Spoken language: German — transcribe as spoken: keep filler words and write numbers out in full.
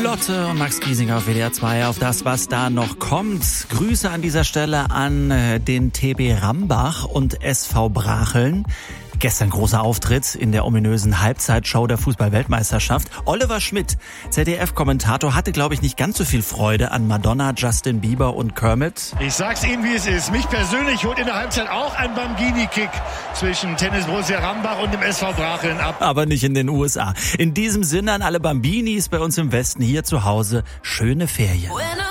Lotte und Max Giesinger auf W D R zwei auf das, was da noch kommt. Grüße an dieser Stelle an äh, den T B Rambach und S V Bracheln. Gestern großer Auftritt in der ominösen Halbzeitshow der Fußball-Weltmeisterschaft. Oliver Schmidt, Z D F-Kommentator, hatte, glaube ich, nicht ganz so viel Freude an Madonna, Justin Bieber und Kermit. Ich sag's Ihnen, wie es ist. Mich persönlich holt in der Halbzeit auch ein Bambini-Kick zwischen Tennis Borussia Rambach und dem S V Bracheln ab. Aber nicht in den U S A. In diesem Sinne an alle Bambinis bei uns im Westen, hier zu Hause, schöne Ferien.